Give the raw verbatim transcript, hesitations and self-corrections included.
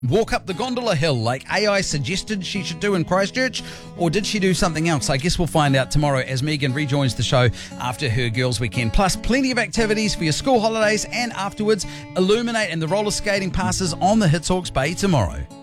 walk up the gondola hill like A I suggested she should do in Christchurch, or did she do something else? I guess we'll find out tomorrow as Megan rejoins the show after her girls' weekend. Plus, plenty of activities for your school holidays and afterwards. Illuminate and the roller skating passes on the Hits Hawke's Bay tomorrow.